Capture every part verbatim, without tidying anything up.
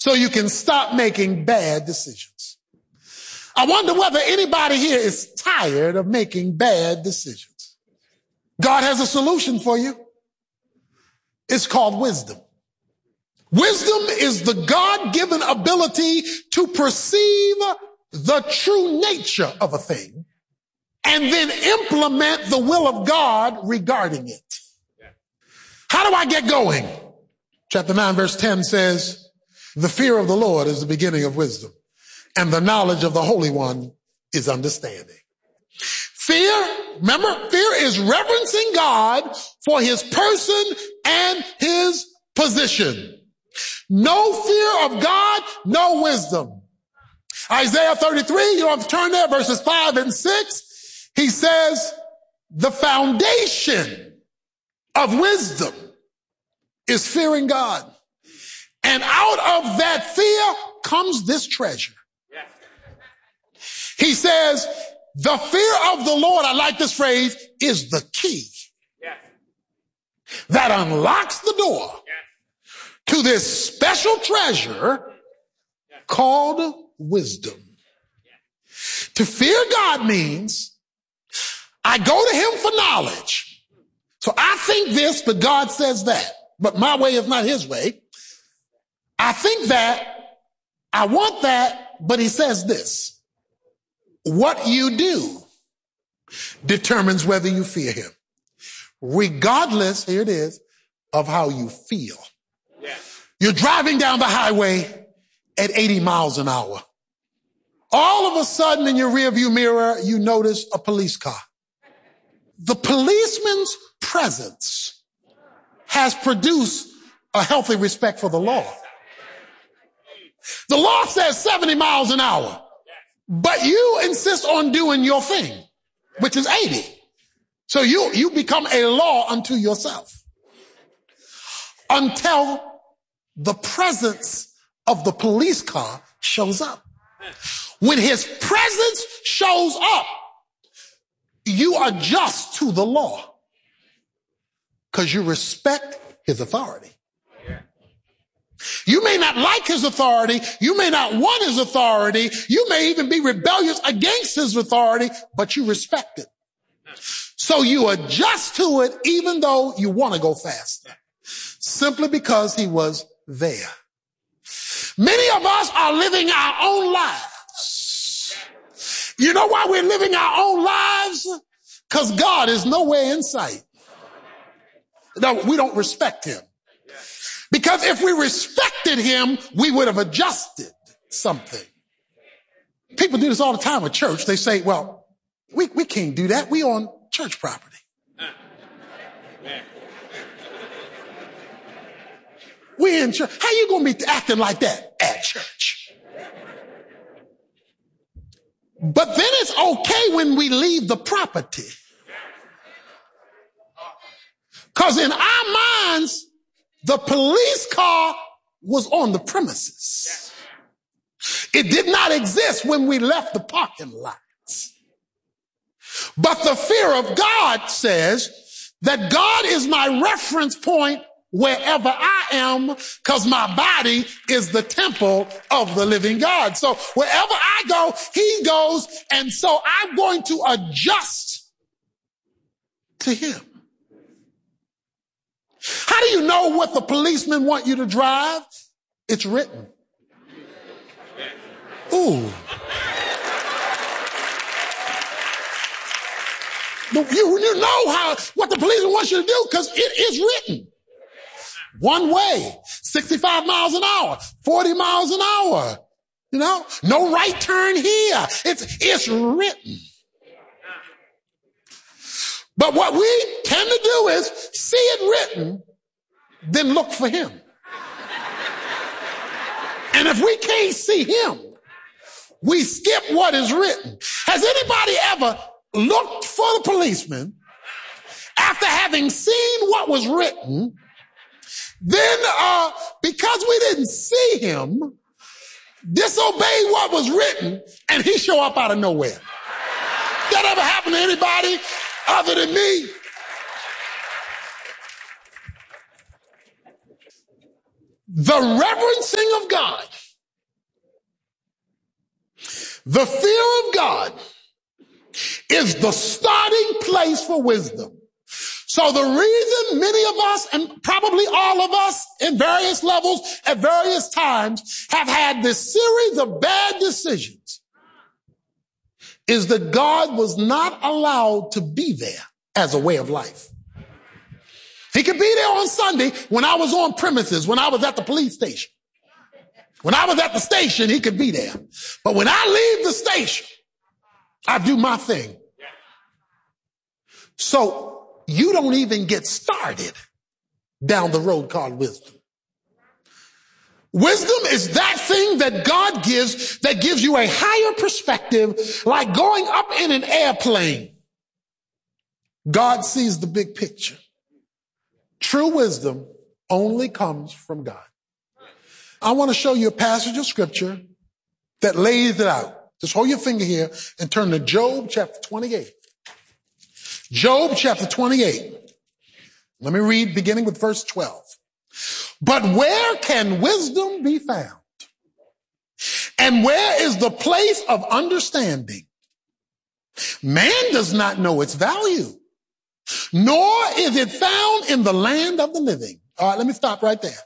so you can stop making bad decisions. I wonder whether anybody here is tired of making bad decisions. God has a solution for you. It's called wisdom. Wisdom is the God-given ability to perceive the true nature of a thing and then implement the will of God regarding it. How do I get going? Chapter nine, verse ten says, the fear of the Lord is the beginning of wisdom, and the knowledge of the Holy One is understanding. Fear, remember, fear is reverencing God for his person and his position. No fear of God, no wisdom. Isaiah thirty-three, you don't have to turn there, verses five and six. He says, the foundation of wisdom is fearing God. And out of that fear comes this treasure. He says, the fear of the Lord, I like this phrase, is the key that unlocks the door to this special treasure called wisdom. To fear God means I go to him for knowledge. So I think this, but God says that. But my way is not his way. I think that, I want that, but he says this. What you do determines whether you fear him, regardless, here it is, of how you feel. Yes. You're driving down the highway at eighty miles an hour. All of a sudden in your rearview mirror, you notice a police car. The policeman's presence has produced a healthy respect for the law. The law says seventy miles an hour, but you insist on doing your thing, which is eighty. So you, you become a law unto yourself until the presence of the police car shows up. When his presence shows up, you adjust to the law because you respect his authority. You may not like his authority. You may not want his authority. You may even be rebellious against his authority, but you respect it. So you adjust to it even though you want to go faster, simply because he was there. Many of us are living our own lives. You know why we're living our own lives? Because God is nowhere in sight. No, we don't respect him. Because if we respected him, we would have adjusted something. People do this all the time at church. They say, well, we, we can't do that. We on church property. We in church. How you going to be acting like that at church? But then it's okay when we leave the property. Because in our minds, the police car was on the premises. It did not exist when we left the parking lots. But the fear of God says that God is my reference point wherever I am, because my body is the temple of the living God. So wherever I go, he goes, and so I'm going to adjust to him. How do you know what the policemen want you to drive? It's written. Ooh. You, you know how what the policeman wants you to do because it is written. One way, sixty-five miles an hour, forty miles an hour. You know, no right turn here. It's, it's written. But what we tend to do is see it written, then look for him. And if we can't see him, we skip what is written. Has anybody ever looked for the policeman after having seen what was written, then uh, because we didn't see him, disobey what was written, and he show up out of nowhere? That ever happened to anybody other than me? The reverencing of God The fear of God is the starting place for wisdom. So the reason many of us, and probably all of us in various levels at various times, have had this series of bad decisions is that God was not allowed to be there as a way of life. He could be there on Sunday when I was on premises, when I was at the police station. When I was at the station, he could be there. But when I leave the station, I do my thing. So you don't even get started down the road called wisdom. Wisdom is that thing that God gives that gives you a higher perspective, like going up in an airplane. God sees the big picture. True wisdom only comes from God. I want to show you a passage of scripture that lays it out. Just hold your finger here and turn to Job chapter twenty-eight. Job chapter twenty-eight. Let me read beginning with verse twelve. But where can wisdom be found? And where is the place of understanding? Man does not know its value, nor is it found in the land of the living. All right, let me stop right there.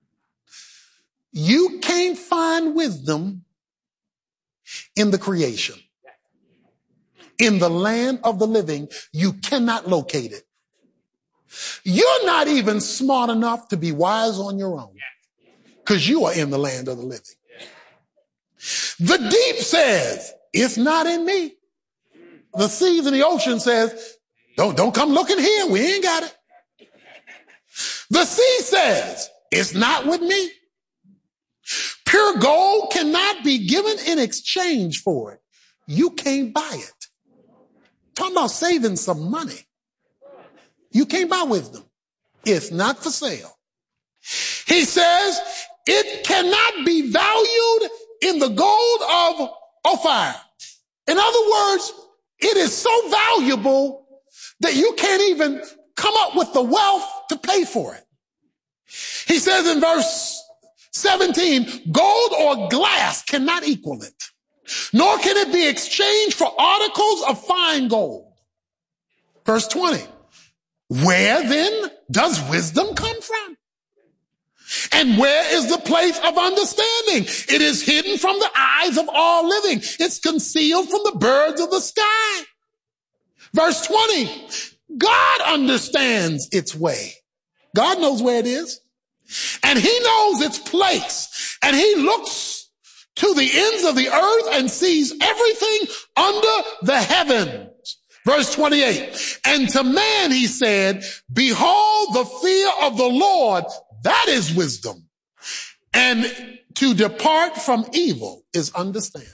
You can't find wisdom in the creation. In the land of the living, you cannot locate it. You're not even smart enough to be wise on your own because you are in the land of the living. The deep says, it's not in me. The seas and the ocean says, don't, don't come looking here. We ain't got it. The sea says, it's not with me. Pure gold cannot be given in exchange for it. You can't buy it. Talking about saving some money. You can't buy wisdom. It's not for sale. He says it cannot be valued in the gold of Ophir. In other words, it is so valuable that you can't even come up with the wealth to pay for it. He says in verse seventeen, gold or glass cannot equal it, nor can it be exchanged for articles of fine gold. Verse twenty, where then does wisdom come from? And where is the place of understanding? It is hidden from the eyes of all living. It's concealed from the birds of the sky. Verse twenty, God understands its way. God knows where it is. And he knows its place. And he looks to the ends of the earth and sees everything under the heavens. Verse twenty-eight, and to man he said, behold the fear of the Lord, that is wisdom. And to depart from evil is understanding.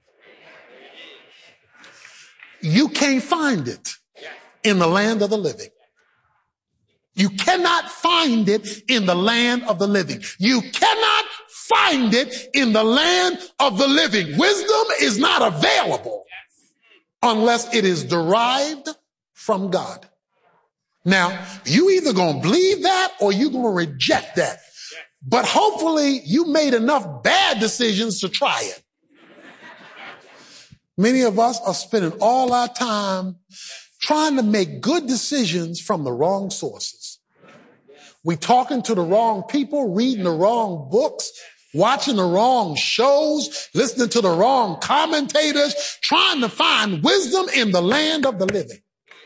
You can't find it in the land of the living. You cannot find it in the land of the living. You cannot find it in the land of the living. Wisdom is not available unless it is derived from God. Now, you either going to believe that or you're going to reject that. But hopefully you made enough bad decisions to try it. Many of us are spending all our time trying to make good decisions from the wrong sources. We talking to the wrong people, reading the wrong books, watching the wrong shows, listening to the wrong commentators, trying to find wisdom in the land of the living.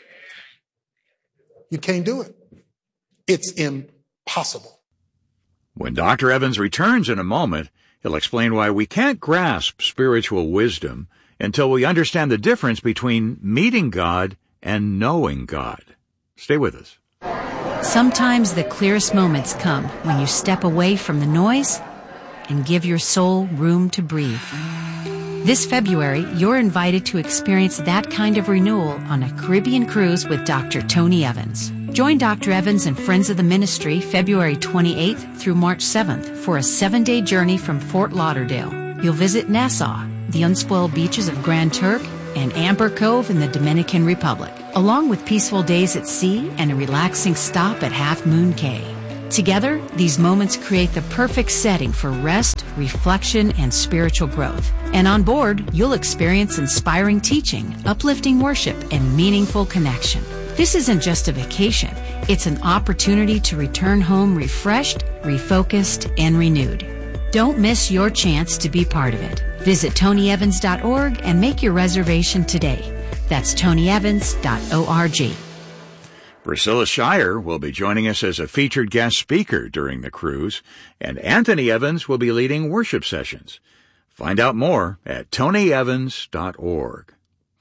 You can't do it. It's impossible. When Doctor Evans returns in a moment, he'll explain why we can't grasp spiritual wisdom until we understand the difference between meeting God and knowing God. Stay with us. Sometimes the clearest moments come when you step away from the noise and give your soul room to breathe. This February, you're invited to experience that kind of renewal on a Caribbean cruise with Doctor Tony Evans. Join Doctor Evans and Friends of the Ministry February twenty-eighth through March seventh for a seven-day journey from Fort Lauderdale. You'll visit Nassau, the unspoiled beaches of Grand Turk, and Amber Cove in the Dominican Republic, along with peaceful days at sea and a relaxing stop at Half Moon Cay. Together, these moments create the perfect setting for rest, reflection, and spiritual growth. And on board, you'll experience inspiring teaching, uplifting worship, and meaningful connection. This isn't just a vacation. It's an opportunity to return home refreshed, refocused, and renewed. Don't miss your chance to be part of it. Visit tony evans dot org and make your reservation today. That's tony evans dot org. Priscilla Shirer will be joining us as a featured guest speaker during the cruise, and Anthony Evans will be leading worship sessions. Find out more at tony evans dot org.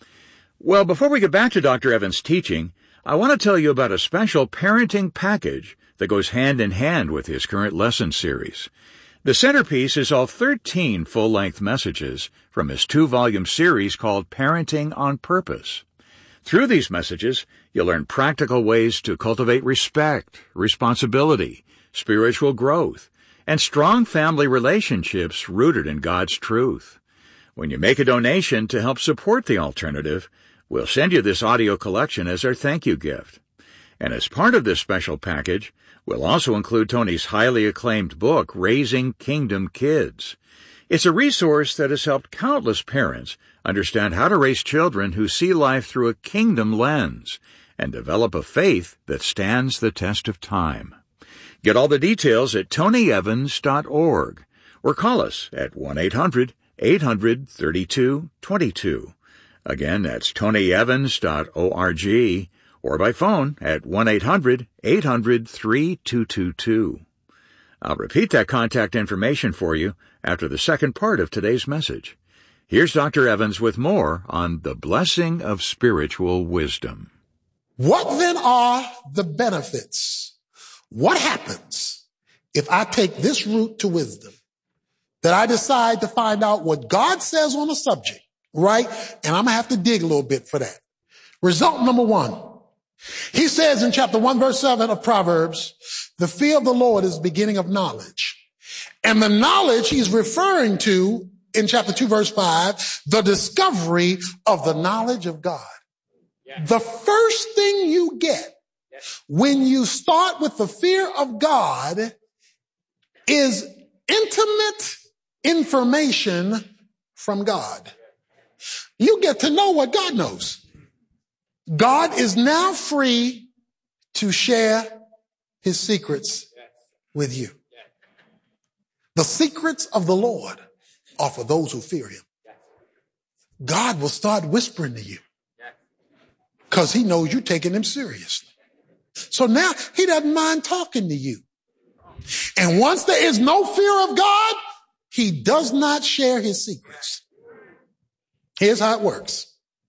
Well, before we get back to Doctor Evans' teaching, I want to tell you about a special parenting package that goes hand in hand with his current lesson series. The centerpiece is all thirteen full-length messages from his two-volume series called Parenting on Purpose. Through these messages, you'll learn practical ways to cultivate respect, responsibility, spiritual growth, and strong family relationships rooted in God's truth. When you make a donation to help support The Alternative, we'll send you this audio collection as our thank you gift. And as part of this special package, we'll also include Tony's highly acclaimed book, Raising Kingdom Kids. It's a resource that has helped countless parents understand how to raise children who see life through a kingdom lens and develop a faith that stands the test of time. Get all the details at tony evans dot org or call us at one eight hundred eight hundred thirty-two twenty-two. Again, that's tony evans dot org or by phone at one eight hundred eight hundred three two two two. I'll repeat that contact information for you after the second part of today's message. Here's Doctor Evans with more on the blessing of spiritual wisdom. What then are the benefits? What happens if I take this route to wisdom? That I decide to find out what God says on a subject, right? And I'm going to have to dig a little bit for that. Result number one. He says in chapter one, verse seven of Proverbs, the fear of the Lord is the beginning of knowledge. And the knowledge he's referring to in chapter two, verse five, the discovery of the knowledge of God. Yeah. The first thing you get yeah. when you start with the fear of God is intimate information from God. You get to know what God knows. God is now free to share his secrets with you. The secrets of the Lord are for those who fear him. God will start whispering to you because he knows you're taking him seriously. So now he doesn't mind talking to you. And once there is no fear of God, he does not share his secrets. Here's how it works.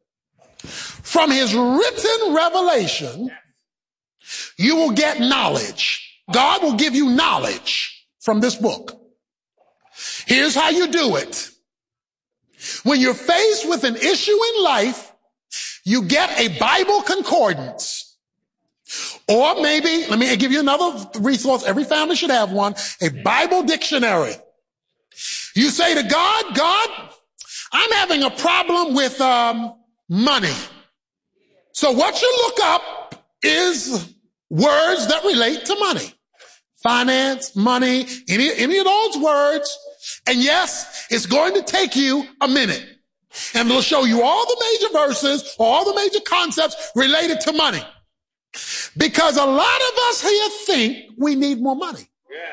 From his written revelation, you will get knowledge. God will give you knowledge from this book. Here's how you do it. When you're faced with an issue in life, you get a Bible concordance. Or maybe, let me give you another resource. Every family should have one, a Bible dictionary. You say to God, God, I'm having a problem with um, money. So what you look up is words that relate to money. Finance, money, any, any of those words. And yes, it's going to take you a minute. And it'll show you all the major verses, all the major concepts related to money. Because a lot of us here think we need more money.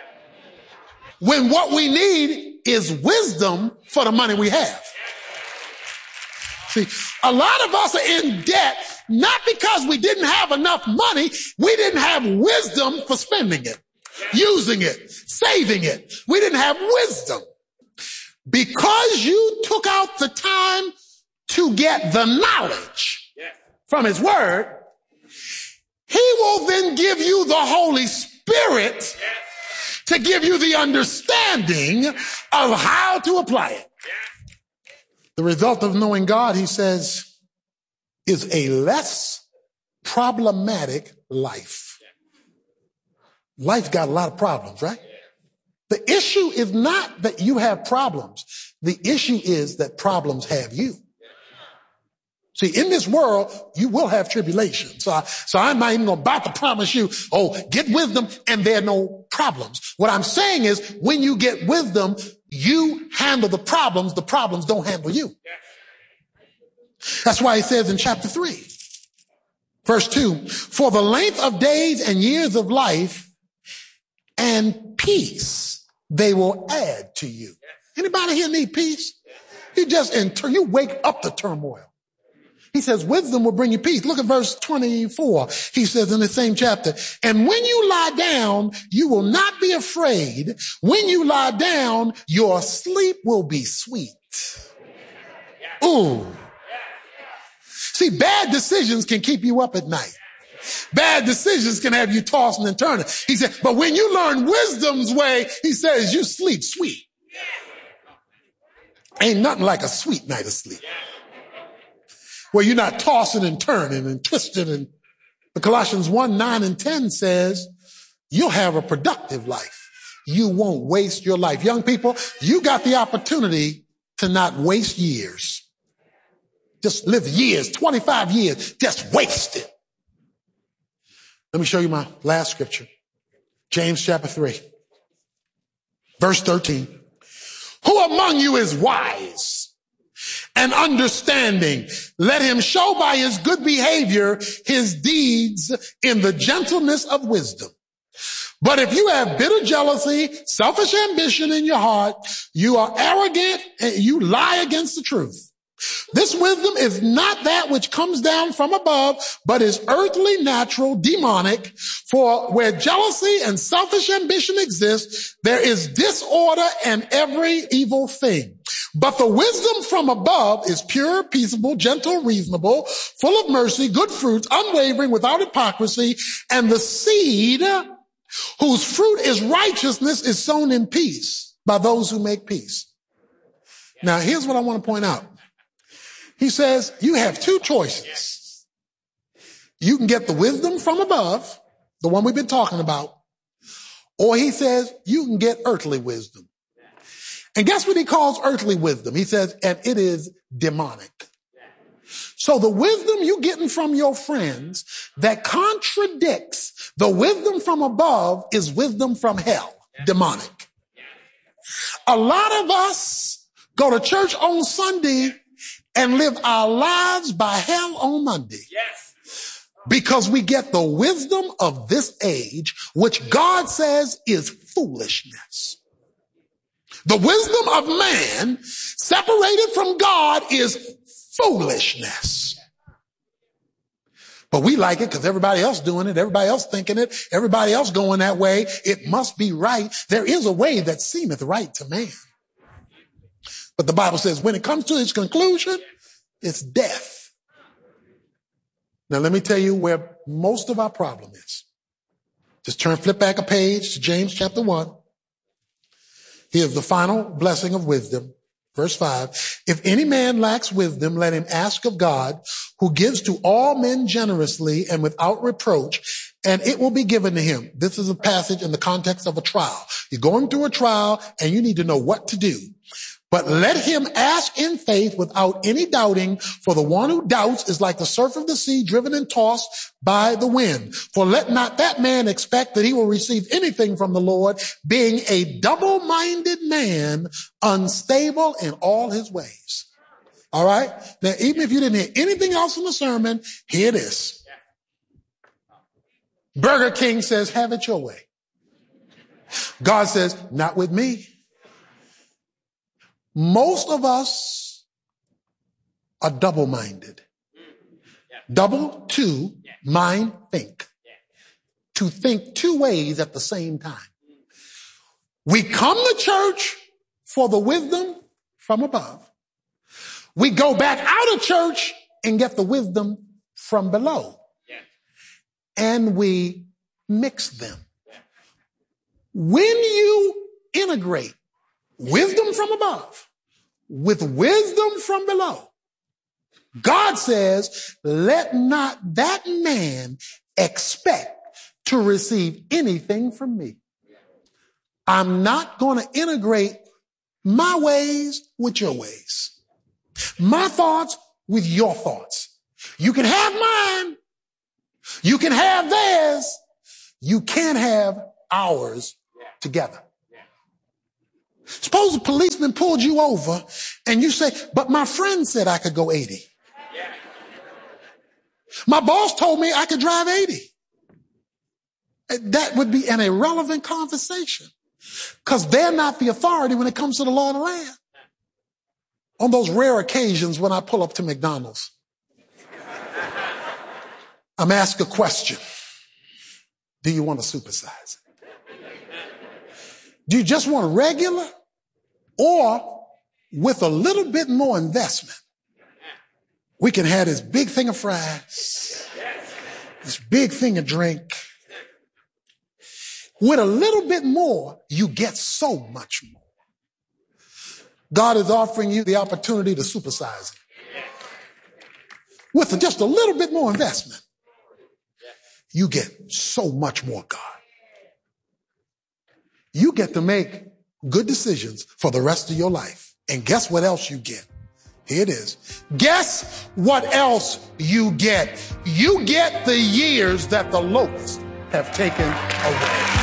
When what we need is wisdom for the money we have. See, a lot of us are in debt, not because we didn't have enough money. We didn't have wisdom for spending it, using it, saving it. We didn't have wisdom. Because you took out the time to get the knowledge from his word, he will then give you the Holy Spirit to give you the understanding of how to apply it. The result of knowing God, he says, is a less problematic life. Life's got a lot of problems, right? The issue is not that you have problems. The issue is that problems have you. See, in this world, you will have tribulation. So, I, so I'm not even about to promise you, oh, get wisdom and there are no problems. What I'm saying is when you get wisdom, you handle the problems. The problems don't handle you. That's why he says in chapter three, verse two, for the length of days and years of life and peace they will add to you. Anybody here need peace? You just enter, you wake up the turmoil. He says, wisdom will bring you peace. Look at verse twenty-four. He says in the same chapter, and when you lie down, you will not be afraid. When you lie down, your sleep will be sweet. Ooh. See, bad decisions can keep you up at night. Bad decisions can have you tossing and turning. He said, but when you learn wisdom's way, he says, you sleep sweet. Ain't nothing like a sweet night of sleep, where you're not tossing and turning and twisting. And but Colossians one, nine and ten says, you'll have a productive life. You won't waste your life. Young people, you got the opportunity to not waste years. Just live years, twenty-five years, just waste it. Let me show you my last scripture. James chapter three, verse thirteen. Who among you is wise and understanding? Let him show by his good behavior his deeds in the gentleness of wisdom. But if you have bitter jealousy, selfish ambition in your heart, you are arrogant and you lie against the truth. This wisdom is not that which comes down from above, but is earthly, natural, demonic. For where jealousy and selfish ambition exist, there is disorder and every evil thing. But the wisdom from above is pure, peaceable, gentle, reasonable, full of mercy, good fruits, unwavering, without hypocrisy. And the seed whose fruit is righteousness is sown in peace by those who make peace. Now, here's what I want to point out. He says you have two choices. You can get the wisdom from above, the one we've been talking about, or he says you can get earthly wisdom. And guess what he calls earthly wisdom? He says, and it is demonic. So the wisdom you're getting from your friends that contradicts the wisdom from above is wisdom from hell, demonic. A lot of us go to church on Sunday and live our lives by hell on Monday. Yes. Because we get the wisdom of this age, which God says is foolishness. The wisdom of man separated from God is foolishness. But we like it because everybody else doing it, everybody else thinking it, everybody else going that way. It must be right. There is a way that seemeth right to man. But the Bible says when it comes to its conclusion, it's death. Now, let me tell you where most of our problem is. Just turn, flip back a page to James chapter one. Here's the final blessing of wisdom. Verse five. If any man lacks wisdom, let him ask of God, who gives to all men generously and without reproach, and it will be given to him. This is a passage in the context of a trial. You're going through a trial and you need to know what to do. But let him ask in faith without any doubting, for the one who doubts is like the surf of the sea driven and tossed by the wind. For let not that man expect that he will receive anything from the Lord, being a double-minded man, unstable in all his ways. All right? Now, even if you didn't hear anything else in the sermon, here it is. Burger King says, have it your way. God says, not with me. Most of us are double-minded. Double, two, mind, think. To think two ways at the same time. We come to church for the wisdom from above. We go back out of church and get the wisdom from below. And we mix them. When you integrate wisdom from above with wisdom from below, God says, let not that man expect to receive anything from me. I'm not going to integrate my ways with your ways, my thoughts with your thoughts. You can have mine. You can have theirs. You can't have ours together. Suppose a policeman pulled you over and you say, but my friend said I could go eighty. My boss told me I could drive eighty. That would be an irrelevant conversation because they're not the authority when it comes to the law of the land. On those rare occasions when I pull up to McDonald's, I'm asked a question. Do you want to supersize it? Do you just want regular or with a little bit more investment? We can have this big thing of fries, this big thing of drink. With a little bit more, you get so much more. God is offering you the opportunity to supersize it. With just a little bit more investment, you get so much more God. You get to make good decisions for the rest of your life. And guess what else you get? Here it is. Guess what else you get? You get the years that the locusts have taken away.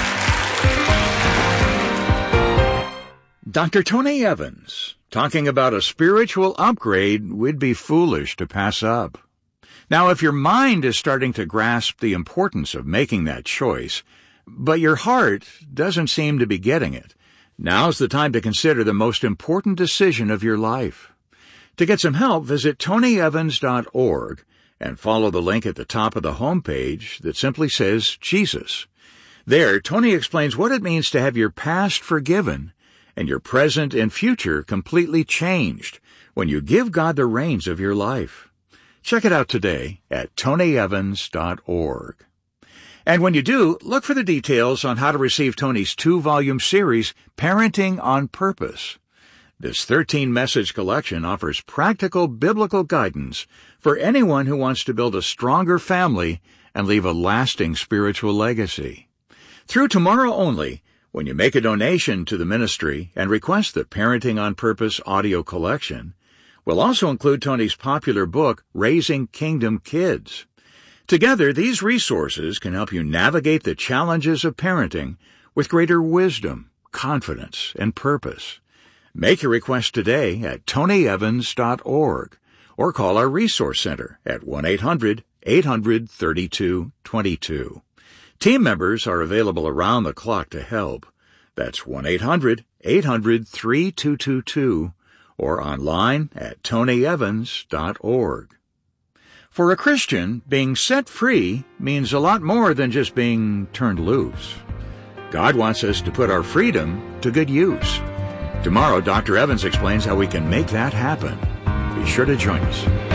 Doctor Tony Evans, talking about a spiritual upgrade we'd be foolish to pass up. Now, if your mind is starting to grasp the importance of making that choice, but your heart doesn't seem to be getting it, now's the time to consider the most important decision of your life. To get some help, visit tony evans dot org and follow the link at the top of the homepage that simply says Jesus. There, Tony explains what it means to have your past forgiven and your present and future completely changed when you give God the reins of your life. Check it out today at tony evans dot org. And when you do, look for the details on how to receive Tony's two-volume series, Parenting on Purpose. This thirteen-message collection offers practical biblical guidance for anyone who wants to build a stronger family and leave a lasting spiritual legacy. Through tomorrow only, when you make a donation to the ministry and request the Parenting on Purpose audio collection, we'll also include Tony's popular book, Raising Kingdom Kids. Together, these resources can help you navigate the challenges of parenting with greater wisdom, confidence, and purpose. Make your request today at tony evans dot org or call our Resource Center at one eight hundred eight hundred thirty-two twenty-two. Team members are available around the clock to help. That's one eight hundred eight hundred thirty-two twenty-two or online at tony evans dot org. For a Christian, being set free means a lot more than just being turned loose. God wants us to put our freedom to good use. Tomorrow, Doctor Evans explains how we can make that happen. Be sure to join us.